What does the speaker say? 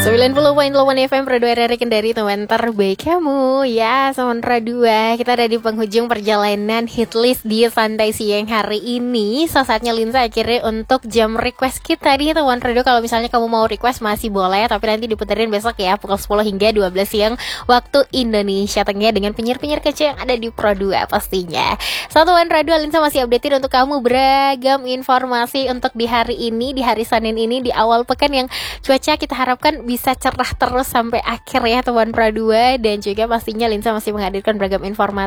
90.8 FM Pro 2 RRI Kendari, teman terbaik kamu. Ya, Sementara 2, kita ada di penghujung perjalanan hitlist di Santai Siang hari ini. Saatnya Linsa akhirnya untuk jam request kita di teman radio. Kalau misalnya kamu mau request masih boleh, tapi nanti diputerin besok ya, pukul 10 hingga 12 siang waktu Indonesia Tengah, dengan penyiar-penyiar kece yang ada di Pro 2 pastinya. Satuan radio Linsa masih updatein untuk kamu beragam informasi untuk di hari ini, di hari Senin ini, di awal pekan yang cuaca kita harapkan bisa cerah terus sampai akhir ya teman Pro 2. Dan juga pastinya Linsa masih menghadirkan beragam informasi